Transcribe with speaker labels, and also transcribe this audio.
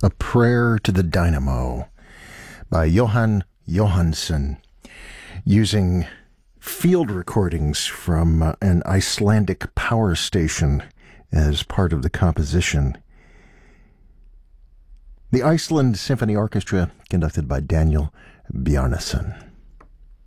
Speaker 1: A Prayer to the Dynamo by Jóhann Jóhannsson, using field recordings from an Icelandic power station as part of the composition. The Iceland Symphony Orchestra, conducted by Daniel Bjarnason.